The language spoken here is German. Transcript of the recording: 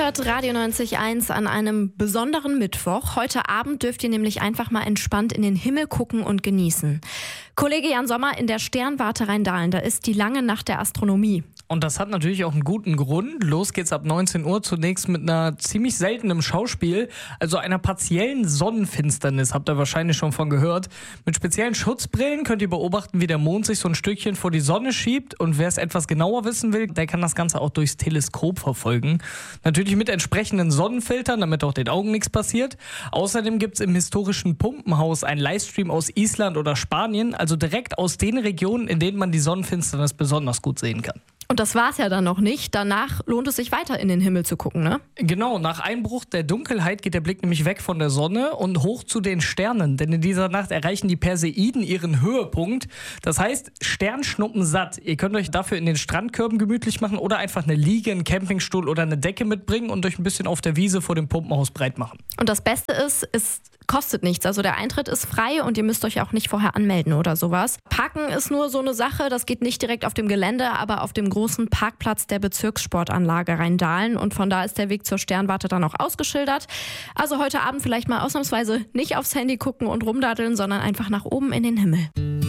hört Radio 90.1 an einem besonderen Mittwoch. Heute Abend dürft ihr nämlich einfach mal entspannt in den Himmel gucken und genießen. Kollege Jan Sommer in der Sternwarte Rheindahlen, da ist die lange Nacht der Astronomie. Und das hat natürlich auch einen guten Grund. Los geht's ab 19 Uhr zunächst mit einer ziemlich seltenen Schauspiel, also einer partiellen Sonnenfinsternis, habt ihr wahrscheinlich schon von gehört. Mit speziellen Schutzbrillen könnt ihr beobachten, wie der Mond sich so ein Stückchen vor die Sonne schiebt. Und wer es etwas genauer wissen will, der kann das Ganze auch durchs Teleskop verfolgen. Natürlich mit entsprechenden Sonnenfiltern, damit auch den Augen nichts passiert. Außerdem gibt's im historischen Pumpenhaus einen Livestream aus Island oder Spanien, also direkt aus den Regionen, in denen man die Sonnenfinsternis besonders gut sehen kann. Und das war's ja dann noch nicht. Danach lohnt es sich weiter in den Himmel zu gucken, ne? Genau, nach Einbruch der Dunkelheit geht der Blick nämlich weg von der Sonne und hoch zu den Sternen. Denn in dieser Nacht erreichen die Perseiden ihren Höhepunkt. Das heißt, Sternschnuppen satt. Ihr könnt euch dafür in den Strandkörben gemütlich machen oder einfach eine Liege, einen Campingstuhl oder eine Decke mitbringen und euch ein bisschen auf der Wiese vor dem Pumpenhaus breit machen. Und das Beste ist, es kostet nichts. Also der Eintritt ist frei und ihr müsst euch auch nicht vorher anmelden oder sowas. Parken ist nur so eine Sache, das geht nicht direkt auf dem Gelände, aber auf dem großen Parkplatz der Bezirkssportanlage Rheindahlen. Und von da ist der Weg zur Sternwarte dann auch ausgeschildert. Also heute Abend vielleicht mal ausnahmsweise nicht aufs Handy gucken und rumdaddeln, sondern einfach nach oben in den Himmel.